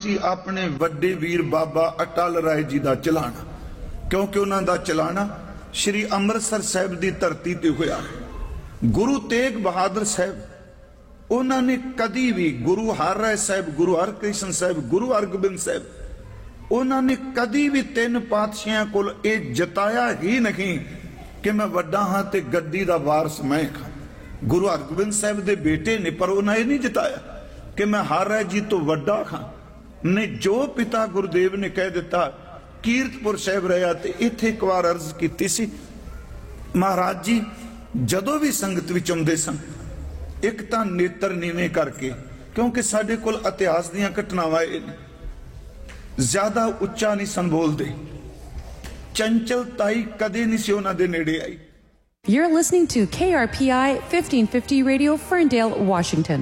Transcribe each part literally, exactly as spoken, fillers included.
ਸੀ ਆਪਣੇ ਵੱਡੇ ਵੀਰ ਬਾਬਾ ਅਟਲ ਰਾਏ ਜੀ ਦਾ ਚਲਾਣਾ, ਕਿਉਂਕਿ ਉਹਨਾਂ ਦਾ ਚਲਾਣਾ ਸ਼੍ਰੀ ਅੰਮ੍ਰਿਤਸਰ ਸਾਹਿਬ ਦੀ ਧਰਤੀ ਤੇ ਹੋਇਆ। ਗੁਰੂ ਤੇਗ ਬਹਾਦਰ ਸਾਹਿਬ ਉਹਨਾਂ ਨੇ ਕਦੀ ਵੀ, ਗੁਰੂ ਹਰ ਰਾਏ ਸਾਹਿਬ, ਗੁਰੂ ਹਰਕ੍ਰਿਸ਼ਨ ਸਾਹਿਬ, ਗੁਰੂ ਹਰਗੋਬਿੰਦ ਸਾਹਿਬ, ਉਹਨਾਂ ਨੇ ਕਦੀ ਵੀ ਤਿੰਨ ਪਾਤਸ਼ਾਹਾਂ ਕੋਲ ਇਹ ਜਤਾਇਆ ਹੀ ਨਹੀਂ ਕਿ ਮੈਂ ਵੱਡਾ ਹਾਂ ਤੇ ਗੱਦੀ ਦਾ ਵਾਰਸ ਮੈਂ ਹਾਂ। ਗੁਰੂ ਹਰਗੋਬਿੰਦ ਸਾਹਿਬ ਦੇ ਬੇਟੇ ਨੇ, ਪਰ ਉਹਨਾਂ ਇਹ ਨਹੀਂ ਜਤਾਇਆ ਕਿ ਮੈਂ ਹਰ ਰਾਏ ਜੀ ਤੋਂ ਵੱਡਾ ਹਾਂ। ਨੇ ਜੋ ਪਿਤਾ ਗੁਰਦੇਵ ਨੇ ਕਹਿ ਦਿੱਤਾ, ਕੀਰਤਪੁਰ ਸਾਹਿਬ ਰਿਹਾ ਤੇ ਇੱਥੇ ਇੱਕ ਵਾਰ ਅਰਜ਼ ਕੀਤੀ ਸੀ, ਮਹਾਰਾਜ ਜੀ ਜਦੋਂ ਵੀ ਸੰਗਤ ਵਿੱਚ ਆਉਂਦੇ ਸਨ, ਇੱਕ ਤਾਂ ਨੇਤਰ ਨੀਵੇਂ ਕਰਕੇ, ਕਿਉਂਕਿ ਸਾਡੇ ਕੋਲ ਇਤਿਹਾਸ ਦੀਆਂ ਘਟਨਾਵਾਂ ਇਹ ਨੇ, ਜ਼ਿਆਦਾ ਉੱਚਾ ਨਹੀਂ ਸਨ ਬੋਲਦੇ, ਚੰਚਲਤਾਈ ਕਦੇ ਨਹੀਂ ਸੀ ਉਹਨਾਂ ਦੇ ਨੇੜੇ ਆਈ। You're listening to K R P I fifteen fifty Radio, Ferndale, Washington.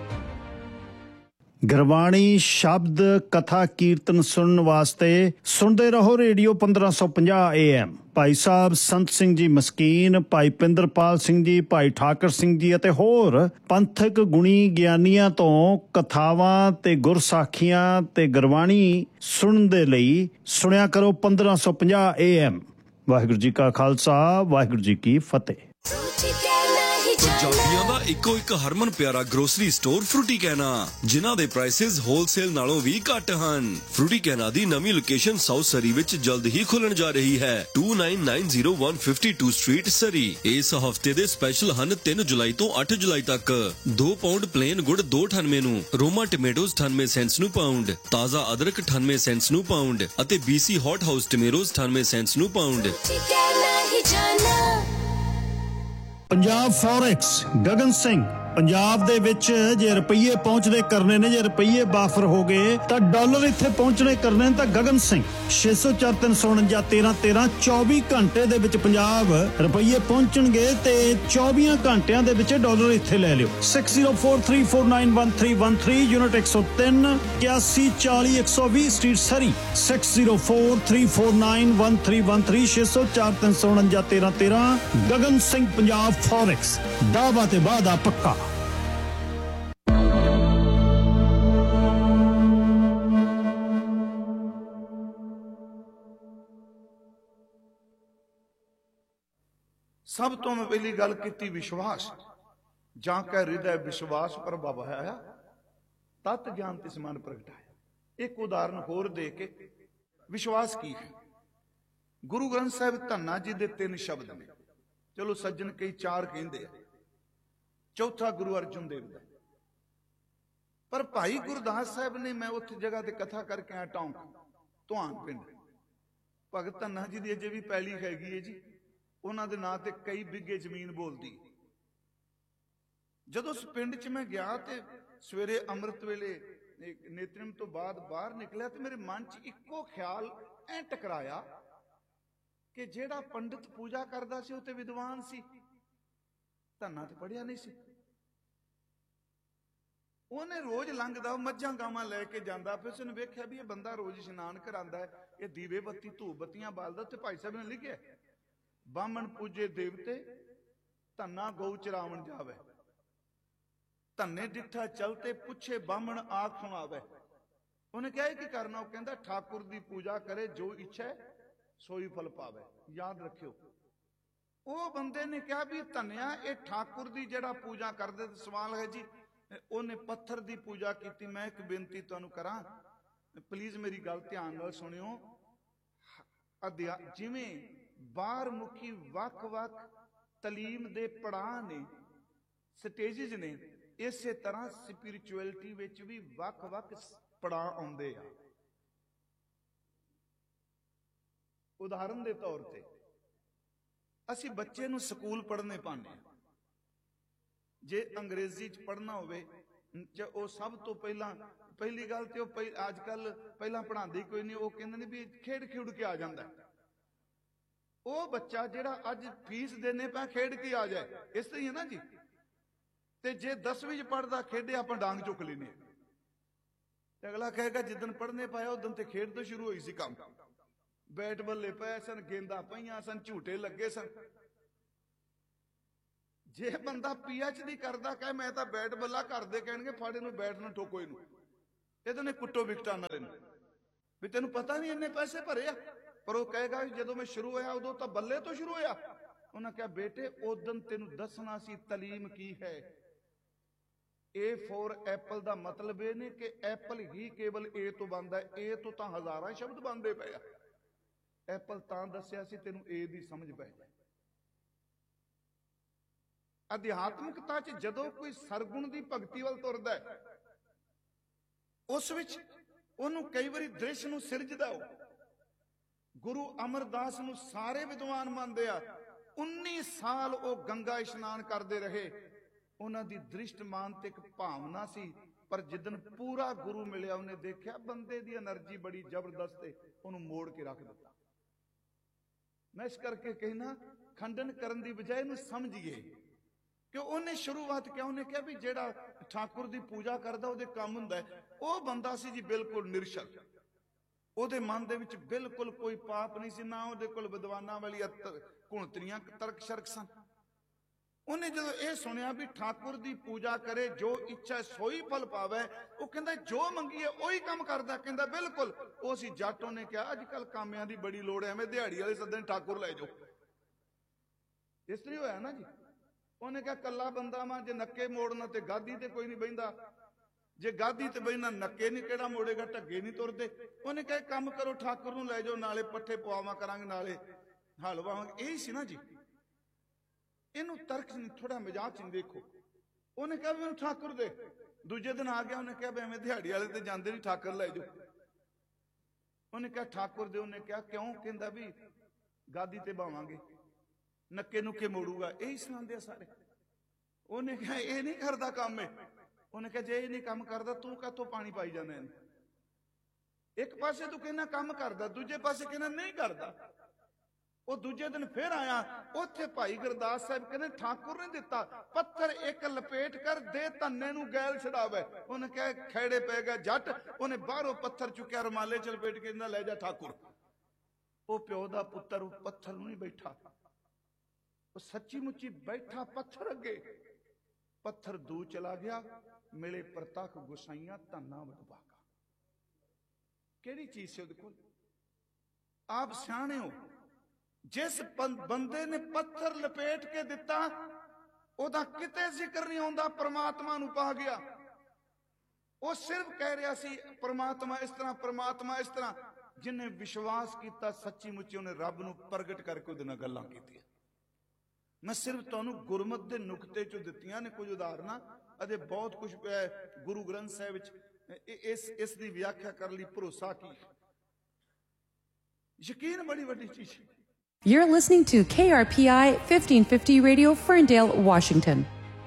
Gurbani ਸ਼ਬਦ ਕਥਾ ਕੀਰਤਨ ਸੁਣਨ ਵਾਸਤੇ ਸੁਣਦੇ ਰਹੋ ਰੇਡੀਓ ਪੰਦਰਾਂ ਸੌ ਪੰਜਾਹ ਏ ਐਮ। ਭਾਈ ਸਾਹਿਬ ਸੰਤ ਸਿੰਘ ਜੀ ਮਸਕੀਨ, ਭਾਈ ਪਿੰਦਰਪਾਲ ਸਿੰਘ ਜੀ, ਭਾਈ ਠਾਕਰ ਸਿੰਘ ਜੀ ਅਤੇ ਹੋਰ ਪੰਥਕ ਗੁਣੀ ਗਿਆਨੀਆਂ ਤੋਂ ਕਥਾਵਾਂ ਤੇ ਗੁਰਸਾਖੀਆਂ ਤੇ ਗੁਰਬਾਣੀ ਸੁਣਨ ਦੇ ਲਈ ਸੁਣਿਆ ਕਰੋ ਪੰਦਰਾਂ ਸੌ ਪੰਜਾਹ ਏ ਐਮ। ਵਾਹਿਗੁਰੂ ਜੀ ਕਾ ਖਾਲਸਾ, ਵਾਹਿਗੁਰੂ ਜੀ ਕੀ ਫਤਿਹ। ਪੰਜਾਬੀਆਂ ਦਾ ਇੱਕੋ ਇੱਕ ਹਰਮਨ ਪਿਆਰਾ ਗਰੋਸਰੀ ਸਟੋਰ ਫਰੂਟੀ ਕੈਨਾ, ਜਿਨ੍ਹਾਂ ਦੇ ਪ੍ਰਾਈਸਿਸ ਹੋਲਸੇਲ ਨਾਲੋਂ ਵੀ ਘੱਟ ਹਨ। ਫਰੂਟੀ ਕੈਨਾ ਦੀ ਨਵੀਂ ਲੋਕੇਸ਼ਨ ਸਾਊਥ ਸਰੀ ਵਿੱਚ ਜਲਦ ਹੀ ਖੁੱਲਣ ਜਾ ਰਹੀ ਹੈ, to nine nine zero one fifty two street ਸਰੀ। ਇਸ ਹਫਤੇ ਦੇ ਸਪੈਸ਼ਲ ਹਨ ਤਿੰਨ ਜੁਲਾਈ ਤੋਂ ਅੱਠ ਜੁਲਾਈ ਤੱਕ ਦੋ ਪਾਉਂਡ ਪਲੇਨ ਗੁੜ ਦੋ ਸੌ ਅਠਾਨਵੇਂ ਨੂੰ, ਰੋਮਾ ਟਮੇਟੋਜ਼ ਅਠਾਨਵੇਂ ਸੈਂਟਸ ਨੂੰ ਪਾਉਂਡ, ਤਾਜ਼ਾ ਅਦਰਕ ਅਠਾਨਵੇਂ ਸੈਂਟਸ ਨੂੰ ਪਾਉਂਡ ਅਤੇ ਬੀਸੀ ਹੌਟ ਹਾਊਸ ਟਮੇਟੋਜ਼ ਅਠਾਨਵੇਂ ਸੈਂਟਸ ਨੂੰ ਪਾਉਂਡ। ਪੰਜਾਬ ਫੋਰੈਕਸ, ਗਗਨ ਸਿੰਘ। ਪੰਜਾਬ ਦੇ ਵਿੱਚ ਜੇ ਰੁਪਈਏ ਪਹੁੰਚਦੇ ਕਰਨੇ ਨੇ, ਜੇ ਰੁਪਈਏ ਬਾਫਰ ਹੋ ਗਏ ਤਾਂ ਡਾਲਰ ਇੱਥੇ ਪਹੁੰਚਣੇ ਕਰਨੇ ਨੇ ਤਾਂ ਗਗਨ ਸਿੰਘ ਛੇ ਸੌ ਚਾਰ ਤਿੰਨ ਸੌ ਉਣੰਜਾ ਤੇਰਾਂ ਤੇਰਾਂ ਚੌਵੀ ਘੰਟੇ ਦੇ ਵਿੱਚ ਪੰਜਾਬ ਰੁਪਈਏ ਪਹੁੰਚਣਗੇ ਤੇ ਚੌਵੀ ਘੰਟਿਆਂ ਦੇ ਵਿੱਚ ਡਾਲਰ ਇੱਥੇ ਲੈ ਲਿਓ। Six zero four three four nine one three one three unit ਇੱਕ ਸੌ ਤਿੰਨ ਇਕਿਆਸੀ ਚਾਲੀ ਇੱਕ ਸੌ ਵੀਹ ਸਟਰੀਟ ਸਰੀ। Six zero four three four nine one three one three ਛੇ ਸੌ ਚਾਰ ਤਿੰਨ ਸੌ ਉਣੰਜਾ ਤੇਰਾਂ ਤੇਰਾਂ। ਗਗਨ ਸਿੰਘ ਪੰਜਾਬ ਫੋਰੈਕਸ, ਦਾਅਵਾ ਤੇ ਵਾਅਦਾ ਪੱਕਾ। ਸਭ ਤੋਂ ਮੈਂ ਪਹਿਲੀ ਗੱਲ ਕੀਤੀ ਵਿਸ਼ਵਾਸ। ਜਾਂ ਕੈ ਹਿਰਦੈ ਵਿਸ਼ਵਾਸ ਪ੍ਰਭਵ ਹੈ, ਤਤ ਗਿਆਨ ਤਿਸ ਮਨ ਪ੍ਰਗਟਾਇਆ। ਇੱਕ ਉਦਾਹਰਨ ਹੋਰ ਦੇ ਕੇ, ਵਿਸ਼ਵਾਸ ਕੀ ਹੈ? ਗੁਰੂ ਗ੍ਰੰਥ ਸਾਹਿਬ ਧੰਨਾ ਜੀ ਦੇ ਤਿੰਨ ਸ਼ਬਦ ਨੇ, ਚਲੋ ਸੱਜਣ ਕਈ ਚਾਰ ਕਹਿੰਦੇ ਆ, ਚੌਥਾ ਗੁਰੂ ਅਰਜਨ ਦੇਵ ਦਾ। ਪਰ ਭਾਈ ਗੁਰਦਾਸ ਸਾਹਿਬ ਨੇ, ਮੈਂ ਉੱਥੇ ਜਗ੍ਹਾ ਤੇ ਕਥਾ ਕਰਕੇ ਆਇਆ ਟੌਂਕ ਧੁਆਨ ਪਿੰਡ, ਭਗਤ ਧੰਨਾ ਜੀ ਦੀ ਅਜੇ ਵੀ ਪੈਲੀ ਹੈਗੀ ਹੈ ਜੀ, ਉਹਨਾਂ ਦੇ ਨਾਂ ਤੇ ਕਈ ਬਿੱਗੇ ਜ਼ਮੀਨ ਬੋਲਦੀ। ਜਦੋਂ ਉਸ ਪਿੰਡ 'ਚ ਮੈਂ ਗਿਆ ਤੇ ਸਵੇਰੇ ਅੰਮ੍ਰਿਤ ਵੇਲੇ ਨੇਤਰਮ ਤੋਂ ਬਾਅਦ ਬਾਹਰ ਨਿਕਲਿਆ ਤੇ ਮੇਰੇ ਮਨ 'ਚ ਇੱਕੋ ਖਿਆਲ ਐ ਟਕਰਾਇਆ ਕਿ ਜਿਹੜਾ ਪੰਡਿਤ ਪੂਜਾ ਕਰਦਾ ਸੀ ਉਹ ਤੇ ਵਿਦਵਾਨ ਸੀ, ਧੰਨਾ ਤੇ ਪੜਿਆ ਨਹੀਂ ਸੀ। ਉਹਨੇ ਰੋਜ਼ ਲੰਘਦਾ, ਮੱਝਾਂ ਗਾਵਾਂ ਲੈ ਕੇ ਜਾਂਦਾ, ਫਿਰ ਉਸਨੇ ਵੇਖਿਆ ਵੀ ਇਹ ਬੰਦਾ ਰੋਜ਼ ਇਸ਼ਨਾਨ ਕਰਾਂਦਾ ਹੈ, ਇਹ ਦੀਵੇ ਬੱਤੀ ਧੂਪ ਬੱਤੀਆਂ ਬਾਲਦਾ। ਤੇ ਭਾਈ ਸਾਹਿਬ ਨੇ ਲਿਖਿਆ, ਬਾਹਮਣ ਪੂਜੇ ਦੇਵਤੇ, ਧੰਨਾ ਗਊ ਚਰਾਵਣ ਜਾਵੇ, ਧੰਨੇ ਡਿੱਠਾ ਚਲਤੇ ਪੁੱਛੇ ਬਾਹਮਣ ਆਖ ਸੁਣਾਵੇ। ਉਹਨੇ ਕਿਹਾ ਕੀ ਕਰਨਾ? ਉਹ ਕਹਿੰਦਾ ਠਾਕੁਰ ਦੀ ਪੂਜਾ ਕਰੇ, ਜੋ ਇੱਛਾ ਸੋਈ ਫਲ ਪਾਵੇ। ਯਾਦ ਰੱਖਿਓ, ਉਹ ਬੰਦੇ ਨੇ ਕਿਹਾ ਵੀ ਧੰਨਿਆ ਇਹ ਠਾਕੁਰ ਦੀ ਜਿਹੜਾ ਪੂਜਾ ਕਰਦੇ, ਤੇ ਸਵਾਲ ਹੈ ਜੀ ਉਹਨੇ ਪੱਥਰ ਦੀ ਪੂਜਾ ਕੀਤੀ। ਮੈਂ ਇੱਕ ਬੇਨਤੀ ਤੁਹਾਨੂੰ ਕਰਾਂ, ਪਲੀਜ਼ ਮੇਰੀ ਗੱਲ ਧਿਆਨ ਨਾਲ ਸੁਣਿਓ। ਜਿਵੇਂ ਬਾਹਰ ਮੁਖੀ ਵੱਖ-ਵੱਖ ਤਾਲੀਮ ਦੇ ਪੜਾਅ ਨੇ, ਸਟੇਜਿਸ ਨੇ, ਇਸੇ ਤਰ੍ਹਾਂ ਸਪਿਰਿਚੁਅਲਿਟੀ ਵਿੱਚ ਵੀ ਵੱਖ-ਵੱਖ ਪੜਾਅ ਆਉਂਦੇ ਆ। ਉਦਾਹਰਨ ਦੇ ਤੌਰ ਤੇ ਅਸੀਂ ਬੱਚੇ ਨੂੰ ਸਕੂਲ ਪੜ੍ਹਨੇ ਪਾਉਂਦੇ ਹਾਂ। ਜੇ ਅੰਗਰੇਜ਼ੀ 'ਚ ਪੜ੍ਹਨਾ ਹੋਵੇ, ਉਹ ਸਭ ਤੋਂ ਪਹਿਲਾਂ ਪਹਿਲੀ ਗੱਲ ਤੇ ਉਹ ਅੱਜ ਕੱਲ ਪਹਿਲਾਂ ਪੜ੍ਹਾਉਂਦੇ ਕੋਈ ਨਹੀਂ, ਉਹ ਕਹਿੰਦੇ ਨੇ ਵੀ ਖੇਡ ਖੇਡ ਕੇ ਆ ਜਾਂਦਾ। ਉਹ ਬੱਚਾ ਜਿਹੜਾ ਅੱਜ ਫੀਸ ਦੇਣੇ ਪਾ ਖੇਡ ਕੇ ਆ ਜਾਏ, ਇਸ ਤਰ੍ਹਾਂ ਹੀ ਹੈ ਨਾ ਜੀ। ਤੇ ਜੇ ਦਸਵੀਂ 'ਚ ਪੜ੍ਹਦਾ ਖੇਡੇ, ਆਪਾਂ ਡਾਂਗ ਚੁੱਕ ਲੈਨੇ, ਤੇ ਅਗਲਾ ਕਹੇਗਾ ਜਿੱਦਣ ਪੜ੍ਹਨੇ ਪਾਇਆ ਉਦੋਂ ਤੇ ਖੇਡ ਤੋਂ ਸ਼ੁਰੂ ਹੋਈ ਸੀ ਕੰਮ। ਬੈਟ ਬੱਲੇ ਪਏ ਸਨ, ਗੇਂਦਾਂ ਪਈਆਂ ਸਨ, ਝੂਟੇ ਲੱਗੇ ਸਨ। ਜੇ ਬੰਦਾ ਪੀ ਐਚ ਡੀ ਕਰਦਾ ਕਹੇ ਮੈਂ ਤਾਂ ਬੈਟ ਬੱਲਾ, ਘਰ ਦੇ ਕਹਿਣਗੇ ਫੜ ਇਹਨੂੰ ਬੈਟ ਨੂੰ ਠੋਕੋ ਇਹਨੂੰ। ਇਹਦੇ ਨੇ ਕੁੱਟੋ ਵਿਕਟਾਂ ਨਾਲ ਵੀ ਤੈਨੂੰ ਪਤਾ ਨਹੀਂ ਇੰਨੇ ਪੈਸੇ ਭਰੇ ਆ। ਪਰ ਉਹ ਕਹੇਗਾ ਜਦੋਂ ਮੈਂ ਸ਼ੁਰੂ ਹੋਇਆ ਉਦੋਂ ਤਾਂ ਬੱਲੇ ਤੋਂ ਸ਼ੁਰੂ ਹੋਇਆ। ਉਹਨਾਂ ਕਿਹਾ ਬੇਟੇ ਉਦੋਂ ਤੈਨੂੰ ਦੱਸਣਾ ਸੀ ਤਾਲੀਮ ਕੀ ਹੈ। ਏ ਫੋਰ ਐਪਲ ਦਾ ਮਤਲਬ ਇਹ ਨਹੀਂ ਕਿ ਐਪਲ ਹੀ ਕੇਵਲ ਏ ਤੋਂ ਬਣਦਾ, ਏ ਤੋਂ ਤਾਂ ਹਜ਼ਾਰਾਂ ਸ਼ਬਦ ਬਣਦੇ ਪਏ ਆ। ਐਪਲ ਤਾਂ ਦੱਸਿਆ ਸੀ ਤੈਨੂੰ ਏ ਦੀ ਸਮਝ ਪੈ ਜਾਏ। ਅਧਿਆਤਮਿਕਤਾ 'ਚ ਜਦੋਂ ਕੋਈ ਸਰਗੁਣ ਦੀ ਭਗਤੀ ਵੱਲ ਤੁਰਦਾ ਹੈ, ਉਸ ਵਿੱਚ ਉਹਨੂੰ ਕਈ ਵਾਰੀ ਦ੍ਰਿਸ਼ ਨੂੰ ਸਿਰਜਦਾ। ਉਹ ਗੁਰੂ ਅਮਰਦਾਸ ਨੂੰ ਸਾਰੇ ਵਿਦਵਾਨ ਮੰਨਦੇ ਆ। ਉੱਨੀ ਸਾਲ ਉਹ ਗੰਗਾ ਇਸ਼ਨਾਨ ਕਰਦੇ ਰਹੇ। ਉਹਨਾਂ ਦੀ ਦ੍ਰਿਸ਼ਟ ਮਾਨਸਿਕ ਭਾਵਨਾ ਸੀ। ਪਰ ਜਿੱਦਣ ਪੂਰਾ ਗੁਰੂ ਮਿਲਿਆ, ਉਹਨੇ ਦੇਖਿਆ ਬੰਦੇ ਦੀ એનર્ਜੀ ਬੜੀ ਜ਼ਬਰਦਸਤ ਹੈ, ਉਹਨੂੰ ਮੋੜ ਕੇ ਰੱਖ ਦਿੱਤਾ। ਮੈਂ ਇਸ ਕਰਕੇ ਕਹਿਣਾ, ਖੰਡਨ ਕਰਨ ਦੀ ਬਜਾਏ ਇਹਨੂੰ ਸਮਝੀਏ ਕਿ ਉਹਨੇ ਸ਼ੁਰੂਆਤ ਕਿਹਾ। ਉਹਨੇ ਕਿਹਾ ਵੀ ਜਿਹੜਾ ਠਾਕੁਰ ਦੀ ਪੂਜਾ ਕਰਦਾ ਉਹਦੇ ਕੰਮ ਹੁੰਦਾ ਹੈ। ਉਹ ਬੰਦਾ ਸੀ ਜੀ ਬਿਲਕੁਲ ਨਿਰਸ਼ਲ, ਉਹਦੇ ਮਨ ਦੇ ਵਿੱਚ ਬਿਲਕੁਲ ਕੋਈ ਪਾਪ ਨਹੀਂ ਸੀ, ਨਾ ਉਹਦੇ ਕੋਲ ਵਿਦਵਾਨਾਂ ਵਾਲੀ ਘੁਣਤਰੀਆਂ ਤਰਕ ਸ਼ਰਕ ਸਨ। ਉਹਨੇ ਜਦੋਂ ਇਹ ਸੁਣਿਆ ਵੀ ਠਾਕੁਰ ਦੀ ਪੂਜਾ ਕਰੇ, ਜੋ ਇੱਛਾ ਸੋਈ ਫਲ ਪਾਵੇ, ਉਹ ਕਹਿੰਦਾ ਜੋ ਮੰਗੀਏ ਉਹੀ ਕੰਮ ਕਰਦਾ। ਕਹਿੰਦਾ ਬਿਲਕੁਲ ਉਹ ਸੀ ਜੱਟ। ਉਹਨੇ ਕਿਹਾ ਅੱਜ ਕੱਲ ਕਾਮਿਆਂ ਦੀ ਬੜੀ ਲੋੜ ਹੈ, ਐਵੇਂ ਦਿਹਾੜੀ ਵਾਲੇ ਸੱਦਣ ਠਾਕੁਰ ਲੈ ਜਾਓ। ਇਸ ਤਰ੍ਹਾਂ ਹੋਇਆ ਨਾ ਜੀ। ਉਹਨੇ ਕਿਹਾ ਕੱਲਾ ਬੰਦਾ ਵਾਂ, ਜੇ ਨੱਕੇ ਮੋੜਨਾ ਤੇ ਗਾਦੀ ਤੇ ਕੋਈ ਨਹੀਂ ਬਹਿੰਦਾ, ਜੇ ਗਾਦੀ ਤੇ ਬਹਿਣਾ ਨੱਕੇ ਨਹੀਂ ਕਿਹੜਾ ਮੋੜੇਗਾ, ਢੱਗੇ ਨਹੀਂ ਤੁਰਦੇ। ਉਹਨੇ ਕਿਹਾ ਕੰਮ ਕਰੋ, ਠਾਕੁਰ ਨੂੰ ਲੈ ਜਾਓ, ਨਾਲੇ ਪੱਠੇ ਪਵਾਵਾਂ ਕਰਾਂਗੇ, ਨਾਲੇ ਹਲ ਵਾਵਾਂਗੇ। ਇਹੀ ਸੀ ਨਾ ਜੀ। ਇਹਨੂੰ ਤਰਕ ਨਹੀਂ, ਥੋੜਾ ਮਜ਼ਾਕ ਨਹੀਂ ਦੇਖੋ। ਉਹਨੇ ਕਿਹਾ ਵੀ ਮੈਨੂੰ ਠਾਕੁਰ ਦੇ। ਦੂਜੇ ਦਿਨ ਆ ਗਿਆ, ਉਹਨੇ ਕਿਹਾ ਵੀ ਐਵੇਂ ਦਿਹਾੜੀ ਵਾਲੇ ਤੇ ਜਾਂਦੇ ਨਹੀਂ, ਠਾਕੁਰ ਲੈ ਜਾਓ। ਉਹਨੇ ਕਿਹਾ ਠਾਕੁਰ ਦੇ। ਉਹਨੇ ਕਿਹਾ ਕਿਉਂ? ਕਹਿੰਦਾ ਵੀ ਗਾਦੀ ਤੇ ਬਾਵਾਂਗੇ, ਨੱਕੇ ਨੁੱਕੇ ਮੋੜੂਗਾ। ਇਹੀ ਸੁਣਾਉਂਦੇ ਆ ਸਾਰੇ। ਉਹਨੇ ਕਿਹਾ ਇਹ ਨਹੀਂ ਕਰਦਾ ਕੰਮ ਹੈ। ਉਹਨੇ ਕਿਹਾ ਜੇ ਇਹ ਨਹੀਂ ਕੰਮ ਕਰਦਾ ਤੂੰ ਕਾਹਤੋਂ ਪਾਣੀ ਪਾਈ ਜਾਂਦਾ ਇਹਨੂੰ? ਇੱਕ ਪਾਸੇ ਤੂੰ ਕਹਿੰਦਾ ਕੰਮ ਕਰਦਾ, ਦੂਜੇ ਪਾਸੇ ਕਹਿੰਦਾ ਨਹੀਂ ਕਰਦਾ। ਉਹ ਦੂਜੇ ਦਿਨ ਫਿਰ ਆਇਆ, ਉੱਥੇ ਭਾਈ ਗੁਰਦਾਸ ਸਾਹਿਬ ਕਹਿੰਦੇ ਠਾਕੁਰ ਨੇ ਦਿੱਤਾ ਪੱਥਰ ਇੱਕ ਲਪੇਟ ਕਰ ਦੇ, ਧੰਨੇ ਨੂੰ ਗੈਲ ਛਡਾਵੇ। ਉਹਨੇ ਕਿਹਾ ਖੈੜੇ ਪੈ ਗਿਆ ਜੱਟ। ਉਹਨੇ ਬਾਹਰੋਂ ਪੱਥਰ ਚੁੱਕਿਆ, ਰੁਮਾਲੇ ਚ ਲਪੇਟ ਕੇ ਕਹਿੰਦਾ ਲੈ ਜਾ ਠਾਕੁਰ। ਉਹ ਪਿਓ ਦਾ ਪੁੱਤਰ ਉਹ ਪੱਥਰ ਨੂੰ ਨਹੀਂ ਬੈਠਾ, ਉਹ ਸੱਚੀ ਮੁੱਚੀ ਬੈਠਾ ਪੱਥਰ ਅੱਗੇ। ਪੱਥਰ ਦੂ ਚਲਾ ਗਿਆ, ਮਿਲੇ ਪ੍ਰਤੱਖ ਗੁਸਾਈਆਂ ਧੰਨਾ ਵਡਭਾਗਾ। ਕਿਹੜੀ ਚੀਜ਼ ਸੀ ਉਹਦੇ ਕੋਲ? ਆਪ ਸਿਆਣੇ ਹੋ। ਜਿਸ ਬੰਦੇ ਨੇ ਪੱਥਰ ਲਪੇਟ ਕੇ ਦਿੱਤਾ, ਉਹਦਾ ਕਿਤੇ ਜ਼ਿਕਰ ਨਹੀਂ ਆਉਂਦਾ ਪ੍ਰਮਾਤਮਾ ਨੂੰ ਪਾ ਗਿਆ। ਉਹ ਸਿਰਫ ਕਹਿ ਰਿਹਾ ਸੀ ਪ੍ਰਮਾਤਮਾ ਇਸ ਤਰ੍ਹਾਂ, ਪ੍ਰਮਾਤਮਾ ਇਸ ਤਰ੍ਹਾਂ। ਜਿਹਨੇ ਵਿਸ਼ਵਾਸ ਕੀਤਾ ਸੱਚੀ ਮੁੱਚੀ, ਉਹਨੇ ਰੱਬ ਨੂੰ ਪ੍ਰਗਟ ਕਰਕੇ ਉਹਦੇ ਨਾਲ ਗੱਲਾਂ ਕੀਤੀਆਂ। ਮੈਂ ਸਿਰਫ ਤੁਹਾਨੂੰ ਗੁਰਮਤ ਦੇ ਨੁਕਤੇ ਚੋਂ ਦਿੱਤੀਆਂ ਨੇ ਕੁਝ ਉਦਾਹਰਨਾਂ। ਅਤੇ ਬਹੁਤ ਕੁਝ ਪਿਆ ਗੁਰੂ ਗ੍ਰੰਥ ਸਾਹਿਬ ਵਿੱਚ ਇਸ ਇਸ ਦੀ ਵਿਆਖਿਆ ਕਰਨ ਲਈ। ਭਰੋਸਾ ਕੀ, ਯਕੀਨ ਬੜੀ ਵੱਡੀ ਚੀਜ਼ ਹੈ। You're listening to K R P I fifteen fifty Radio, Ferndale, Washington.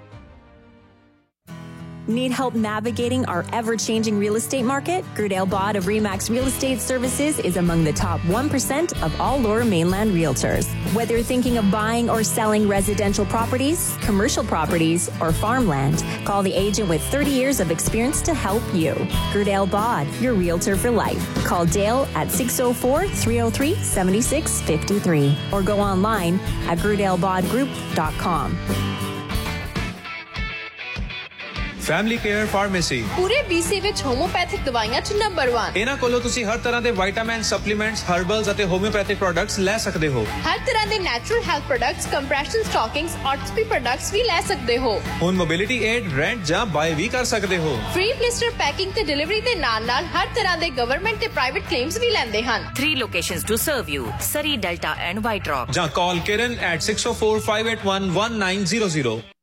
Need help navigating our ever-changing real estate market? Gerdale Bod of Remax Real Estate Services is among the top one percent of all Lower Mainland realtors. Whether you're thinking of buying or selling residential properties, commercial properties, or farmland, call the agent with thirty years of experience to help you. Gerdale Bod, your realtor for life. Call Dale at six oh four, three oh three, seven six five three or go online at gerdale bod group dot com. Family care pharmacy ਪੂਰੇ B C ਵਿੱਚ homeopathic ਦਵਾਈਆਂ ਚ number ਇੱਕ। ਇਹਨਾਂ ਕੋਲੋਂ ਤੁਸੀਂ ਹਰ ਤਰ੍ਹਾਂ ਦੇ ਵਿਟਾਮਿਨ, ਸਪਲੀਮੈਂਟਸ, ਹਰਬਲਸ ਅਤੇ ਹੋਮਿਓਪੈਥਿਕ ਪ੍ਰੋਡਕਟਸ ਲੈ ਸਕਦੇ ਹੋ। ਹਰ ਤਰ੍ਹਾਂ ਦੇ natural health products, compression ਸਟਾਕਿੰਗਸ, ਆਰਥੋਪੀ products ਵੀ ਲੈ ਸਕਦੇ ਹੋ। ਹੁਣ ਮੋਬਿਲਿਟੀ ਏਡ, ਰੈਂਟ ਜਾਂ ਬਾਏ ਵੀ ਕਰ ਸਕਦੇ ਹੋ। ਫ੍ਰੀ ਬਲਿਸਟਰ ਪੈਕਿੰਗ ਤੇ ਡਿਲੀਵਰੀ ਦੇ ਨਾਲ ਨਾਲ ਹਰ ਤਰ੍ਹਾਂ ਦੇ ਗਵਰਨਮੈਂਟ ਤੇ ਪ੍ਰਾਈਵੇਟ ਕਲੇਮਸ ਵੀ ਲੈਂਦੇ ਹਨ। Three locations to serve you: Surrey, Delta and White Rock. ਜਾਂ ਕਾਲ Kiran at six oh four, five eight one, one nine zero zero.